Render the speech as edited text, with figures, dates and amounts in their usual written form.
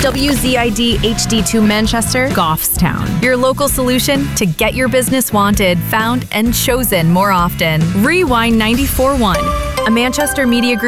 WZID HD2 Manchester, Goffstown. Your local solution to get your business wanted, found, and chosen more often. Rewind 94.1, a Manchester Media Group